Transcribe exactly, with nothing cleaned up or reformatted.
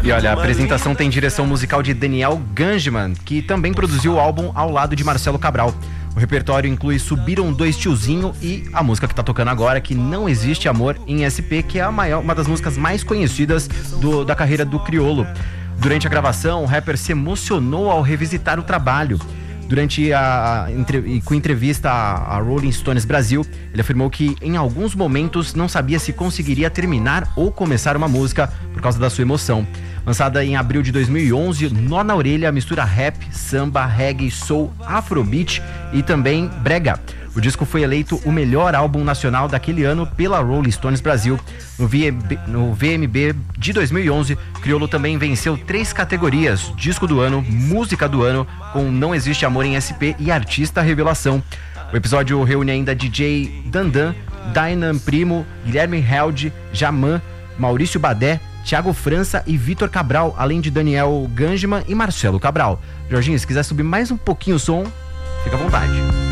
E olha, a apresentação tem direção musical de Daniel Gangeman, que também produziu o álbum ao lado de Marcelo Cabral. O repertório inclui Subiram Dois Tiozinho e a música que tá tocando agora, que Não Existe Amor em S P, que é a maior, uma das músicas mais conhecidas do, da carreira do Criolo. Durante a gravação, o rapper se emocionou ao revisitar o trabalho. Durante a, a entre, com entrevista à, à Rolling Stones Brasil, ele afirmou que em alguns momentos não sabia se conseguiria terminar ou começar uma música por causa da sua emoção. Lançada em abril de dois mil e onze, Nó na Orelha mistura rap, samba, reggae, soul, afrobeat e também brega. O disco foi eleito o melhor álbum nacional daquele ano pela Rolling Stones Brasil. No, v M B, no V M B de dois mil e onze, Criolo também venceu três categorias: Disco do Ano, Música do Ano, com Não Existe Amor em S P e Artista Revelação. O episódio reúne ainda D J Dandan, Dainan Primo, Guilherme Held, Jaman, Maurício Badé, Thiago França e Vitor Cabral, além de Daniel Gangeman e Marcelo Cabral. Jorginho, se quiser subir mais um pouquinho o som, fica à vontade.